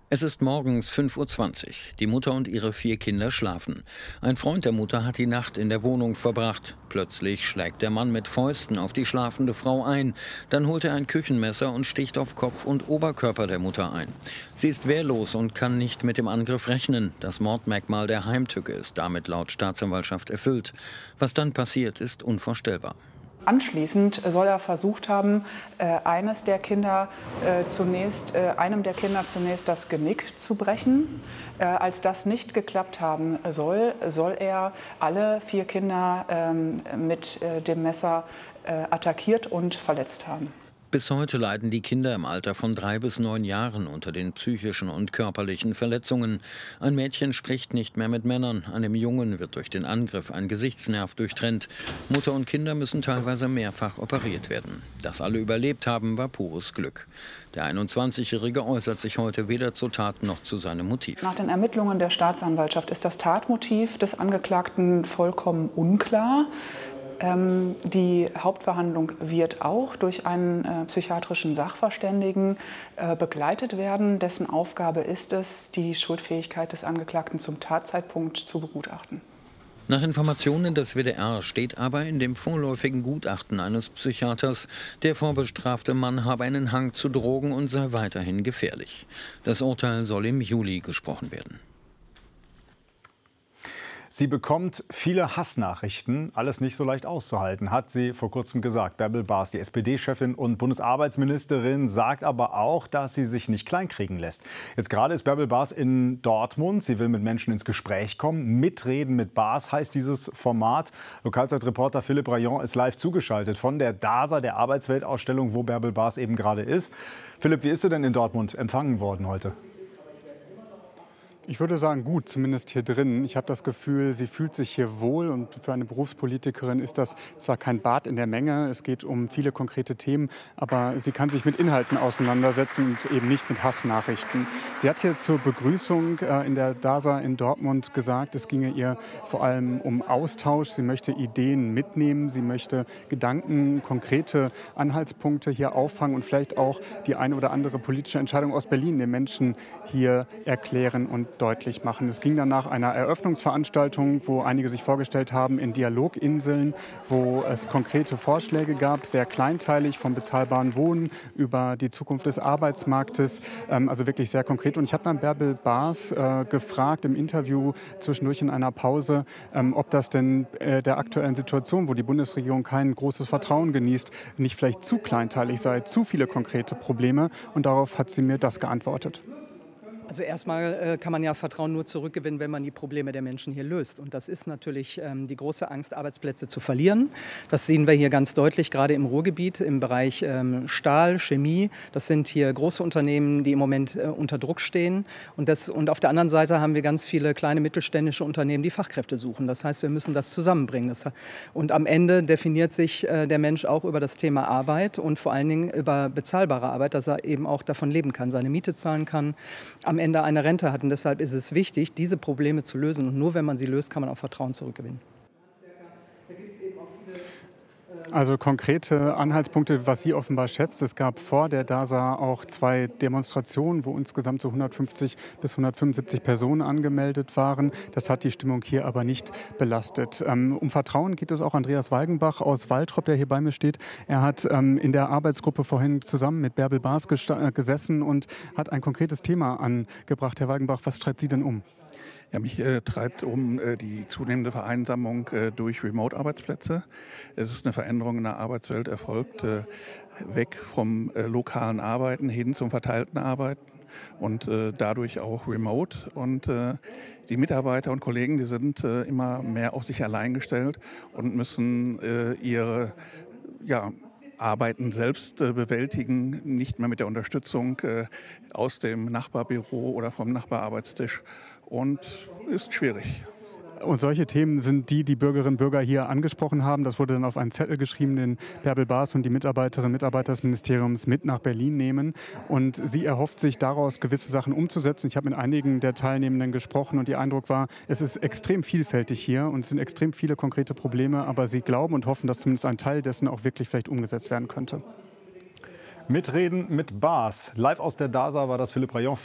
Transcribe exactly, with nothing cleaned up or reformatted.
Es ist morgens fünf Uhr zwanzig. Die Mutter und ihre vier Kinder schlafen. Ein Freund der Mutter hat die Nacht in der Wohnung verbracht. Plötzlich schlägt der Mann mit Fäusten auf die schlafende Frau ein. Dann holt er ein Küchenmesser und sticht auf Kopf und Oberkörper der Mutter ein. Sie ist wehrlos und kann nicht mit dem Angriff rechnen. Das Mordmerkmal der Heimtücke ist damit laut Staatsanwaltschaft erfüllt. Was dann passiert, ist unvorstellbar. Anschließend soll er versucht haben, eines der Kinder zunächst, einem der Kinder zunächst das Genick zu brechen. Als das nicht geklappt haben soll, soll er alle vier Kinder mit dem Messer attackiert und verletzt haben. Bis heute leiden die Kinder im Alter von drei bis neun Jahren unter den psychischen und körperlichen Verletzungen. Ein Mädchen spricht nicht mehr mit Männern, einem Jungen wird durch den Angriff ein Gesichtsnerv durchtrennt. Mutter und Kinder müssen teilweise mehrfach operiert werden. Dass alle überlebt haben, war pures Glück. Der einundzwanzigjährige äußert sich heute weder zur Tat noch zu seinem Motiv. Nach den Ermittlungen der Staatsanwaltschaft ist das Tatmotiv des Angeklagten vollkommen unklar. Ähm, die Hauptverhandlung wird auch durch einen äh, psychiatrischen Sachverständigen äh, begleitet werden. Dessen Aufgabe ist es, die Schuldfähigkeit des Angeklagten zum Tatzeitpunkt zu begutachten. Nach Informationen des W D R steht aber in dem vorläufigen Gutachten eines Psychiaters, der vorbestrafte Mann habe einen Hang zu Drogen und sei weiterhin gefährlich. Das Urteil soll im Juli gesprochen werden. Sie bekommt viele Hassnachrichten, alles nicht so leicht auszuhalten, hat sie vor kurzem gesagt. Bärbel Bas, die S P D-Chefin und Bundesarbeitsministerin, sagt aber auch, dass sie sich nicht kleinkriegen lässt. Jetzt gerade ist Bärbel Bas in Dortmund. Sie will mit Menschen ins Gespräch kommen. Mitreden mit Bas heißt dieses Format. Lokalzeitreporter Philipp Rayon ist live zugeschaltet von der DASA, der Arbeitsweltausstellung, wo Bärbel Bas eben gerade ist. Philipp, wie ist sie denn in Dortmund empfangen worden heute? Ich würde sagen, gut, zumindest hier drin. Ich habe das Gefühl, sie fühlt sich hier wohl und für eine Berufspolitikerin ist das zwar kein Bad in der Menge, es geht um viele konkrete Themen, aber sie kann sich mit Inhalten auseinandersetzen und eben nicht mit Hassnachrichten. Sie hat hier zur Begrüßung äh, in der DASA in Dortmund gesagt, es ginge ihr vor allem um Austausch. Sie möchte Ideen mitnehmen, sie möchte Gedanken, konkrete Anhaltspunkte hier auffangen und vielleicht auch die eine oder andere politische Entscheidung aus Berlin den Menschen hier erklären und deutlich machen. Es ging dann nach einer Eröffnungsveranstaltung, wo einige sich vorgestellt haben in Dialoginseln, wo es konkrete Vorschläge gab, sehr kleinteilig vom bezahlbaren Wohnen über die Zukunft des Arbeitsmarktes, ähm, also wirklich sehr konkret. Und ich habe dann Bärbel Bas äh, gefragt im Interview zwischendurch in einer Pause, ähm, ob das denn äh, der aktuellen Situation, wo die Bundesregierung kein großes Vertrauen genießt, nicht vielleicht zu kleinteilig sei, zu viele konkrete Probleme. Und darauf hat sie mir das geantwortet. Also erstmal äh, kann man ja Vertrauen nur zurückgewinnen, wenn man die Probleme der Menschen hier löst. Und das ist natürlich ähm, die große Angst, Arbeitsplätze zu verlieren. Das sehen wir hier ganz deutlich, gerade im Ruhrgebiet, im Bereich ähm, Stahl, Chemie. Das sind hier große Unternehmen, die im Moment äh, unter Druck stehen. Und, das, und auf der anderen Seite haben wir ganz viele kleine mittelständische Unternehmen, die Fachkräfte suchen. Das heißt, wir müssen das zusammenbringen. Das, und am Ende definiert sich äh, der Mensch auch über das Thema Arbeit und vor allen Dingen über bezahlbare Arbeit, dass er eben auch davon leben kann, seine Miete zahlen kann, am Ende eine Rente hat. Und deshalb ist es wichtig, diese Probleme zu lösen. Und nur wenn man sie löst, kann man auch Vertrauen zurückgewinnen. Also konkrete Anhaltspunkte, was sie offenbar schätzt. Es gab vor der DASA auch zwei Demonstrationen, wo insgesamt so hundertfünfzig bis hundertfünfundsiebzig Personen angemeldet waren. Das hat die Stimmung hier aber nicht belastet. Ähm, um Vertrauen geht es auch Andreas Weigenbach aus Waltrop, der hier bei mir steht. Er hat ähm, in der Arbeitsgruppe vorhin zusammen mit Bärbel Bas gesessen und hat ein konkretes Thema angebracht. Herr Weigenbach, was treibt Sie denn um? Ja, mich äh, treibt um äh, die zunehmende Vereinsamung äh, durch Remote-Arbeitsplätze. Es ist eine Veränderung in der Arbeitswelt erfolgt, äh, weg vom äh, lokalen Arbeiten hin zum verteilten Arbeiten und äh, dadurch auch remote. Und äh, die Mitarbeiter und Kollegen, die sind äh, immer mehr auf sich allein gestellt und müssen äh, ihre ja, Arbeiten selbst äh, bewältigen, nicht mehr mit der Unterstützung äh, aus dem Nachbarbüro oder vom Nachbararbeitstisch. Und ist schwierig. Und solche Themen sind die, die Bürgerinnen und Bürger hier angesprochen haben. Das wurde dann auf einen Zettel geschrieben, den Bärbel Bas und die Mitarbeiterinnen und Mitarbeiter des Ministeriums mit nach Berlin nehmen. Und sie erhofft sich daraus, gewisse Sachen umzusetzen. Ich habe mit einigen der Teilnehmenden gesprochen und ihr Eindruck war, es ist extrem vielfältig hier und es sind extrem viele konkrete Probleme. Aber sie glauben und hoffen, dass zumindest ein Teil dessen auch wirklich vielleicht umgesetzt werden könnte. Mitreden mit Bas. Live aus der DASA war das Philipp Rayon.